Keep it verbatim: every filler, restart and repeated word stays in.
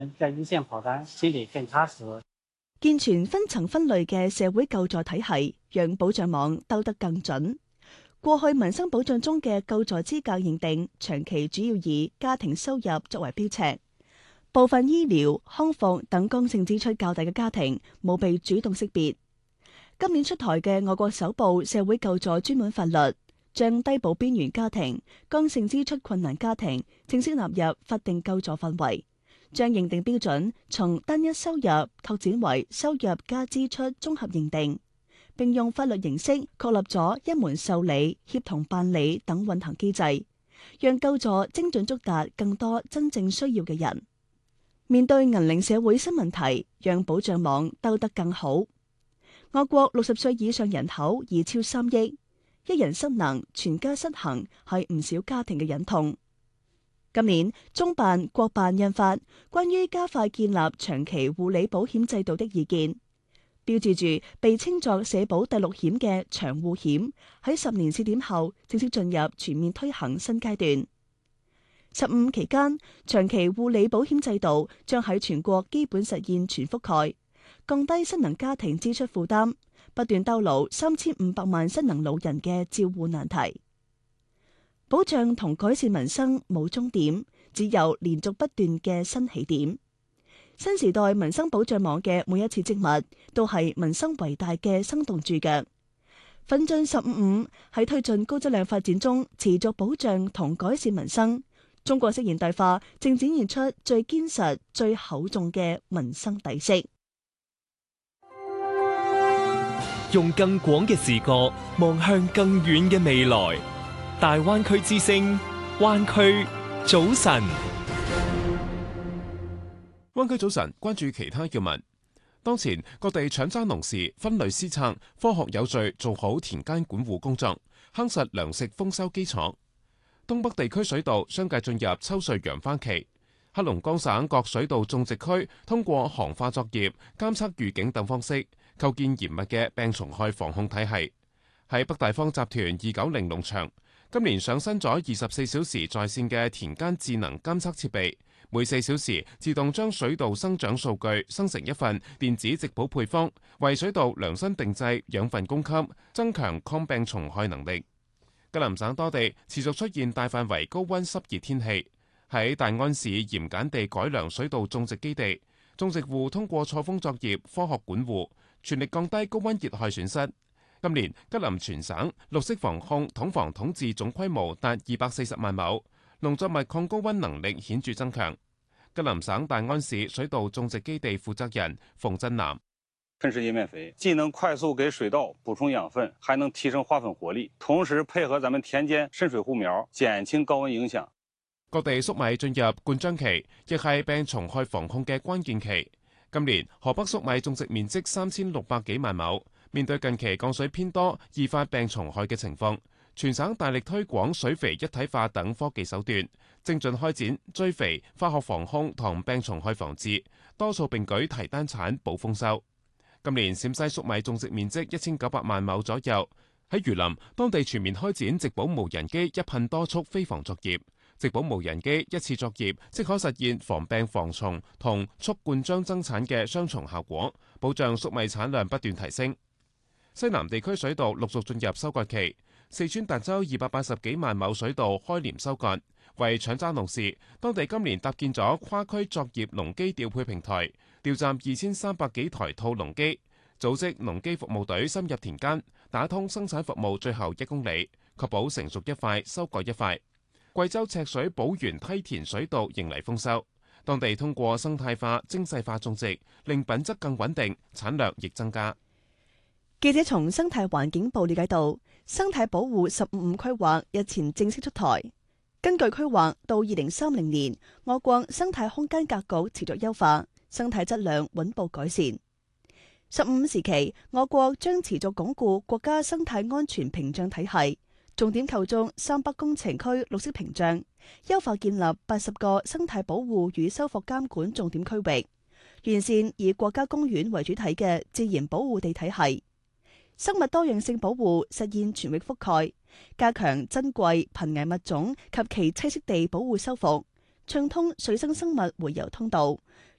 在一線跑單，心裡更踏實。 健全分層分類嘅社會救助體系，讓保障網兜得更準。過去民生保障中嘅救助資格認定，長期主要以家庭收入作為標尺，部分醫療、康復等剛性支出較大嘅家庭冇被主動識別。今年出台嘅我國首部社會救助專門法律，將低保邊緣家庭、剛性支出困難家庭正式納入法定救助範圍，將認定標準從單一收入拓展為收入加支出綜合認定，並用法律形式確立咗一門受理、協同辦理等運行機制，讓救助精準觸達更多真正需要嘅人。面對銀齡社會新問題，讓保障網兜得更好。我國六十歲以上人口已超三億，一人失能，全家失衡，係唔少家庭嘅忍痛。今年中辦、國辦印發關於加快建立長期護理保險制度的意見，標誌住被稱作社保第六險嘅長護險喺十年試點後正式進入全面推行新階段。十五期間，長期護理保險制度將喺全國基本實現全覆蓋，降低失能家庭支出負擔，不斷兜牢三千五百萬失能老人嘅照護難題。保障同改善民生冇終點，只有連續不斷嘅新起點。新時代民生保障網嘅每一次織物，都係民生偉大嘅生動注腳。奮進十五五喺推進高質量發展中，持續保障同改善民生。中國式現代化正展現出最堅實、最厚重嘅民生底色。 用更廣嘅視角望向更遠嘅未來。大灣區之聲，灣區早晨。 灣區早晨，關注其他要聞。當前各地搶爭農時，分類施策，科學有序做好田間管護工作，夯實糧食豐收基礎。東北地區水稻相繼進入秋穗揚花期，黑龍江省各水稻種植區通過行化作業、監測預警等方式，構建嚴密嘅病蟲害防控體系。喺北大方集團二九零農場，今年上新咗二十四小時在線嘅田間智能監測設備，每四小時自動將水稻生長數據生成一份電子植保配方，為水稻量身定製養分供給，增強抗病蟲害能力。吉林省多地持續出現大範圍高溫濕熱天氣，喺大安市鹽鹼地改良水稻種植基地，種植戶通過錯峰作業、科學管護，全力降低高溫熱害損失。今年吉林全省綠色防控統防統治總規模達二百四十萬畝，農作物抗高溫能力顯著增強。吉林省大安市水稻種植基地負責人馮振南： 噴施葉面肥既能快速給水稻補充養分，還能提升花粉活力，同時配合咱們田間滲水護苗，減輕高溫影響。 各地粟米進入灌漿期，亦係病蟲害防控嘅關鍵期。今年河北粟米種植面積三千六百幾萬畝，面對近期降水偏多、易發病蟲害嘅情況，全省大力推廣水肥一體化等科技手段，精進開展追肥、化學防控同病蟲害防治，多數並舉提單產保豐收。今年陝西粟米種植面積一千九百萬畝左右，喺榆林當地全面開展植保無人機一噴多速飛防作業，植保無人機一次作業即可實現防病防蟲同促灌漿增產嘅雙重效果，保障粟米產量不斷提升。西南地區水稻陸續進入收割期，四川達州二百八十幾萬畝水稻開鐮收割。為搶爭農時，當地今年搭建咗跨區作業農機調配平台，調站二千三百幾台套農機，組織農機服務隊深入田間，打通生產服務最後一公里，確保成熟一塊收割一塊。貴州赤水寶源梯田水稻迎嚟豐收，當地通過生態化、精細化種植，令品質更穩定，產量亦增加。 記者從生態環境部了解到，生態保護十五五規劃日前正式出台。根據規劃，到二零三零年，我國生態空間格局持續優化，生態質量穩步改善。十五時期，我國將持續鞏固國家生態安全屏障體系，重點構築三北工程區綠色屏障，優化建立八十個生態保護與修復監管重點區域，完善以國家公園為主體嘅自然保護地體系。生物多樣性保護實現全域覆蓋，加強珍貴瀕危物種及其棲息地保護修復， 暢通水生生物回游通道。